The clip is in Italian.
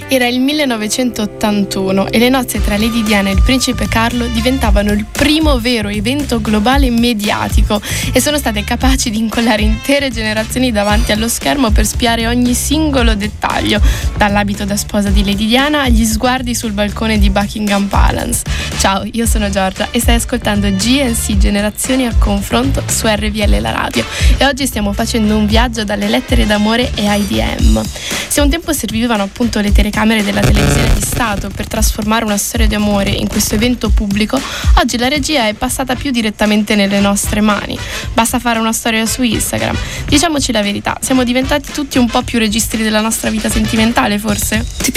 Era il 1981 e le nozze tra Lady Diana e il principe Carlo diventavano il primo vero evento globale mediatico e sono state capaci di incollare intere generazioni davanti allo schermo per spiare ogni singolo dettaglio, dall'abito da sposa di Lady Diana agli sguardi sul balcone di Buckingham Palace. Ciao, io sono Giorgia e stai ascoltando GNC Generazioni a confronto su RVL La Radio e oggi stiamo facendo un viaggio dalle lettere d'amore e ai DM. Se un tempo servivano appunto le telecamere della televisione di Stato per trasformare una storia di amore in questo evento pubblico, oggi la regia è passata più direttamente nelle nostre mani. Basta fare una storia su Instagram. Diciamoci la verità, siamo diventati tutti un po' più registri della nostra vita sentimentale, forse? Ti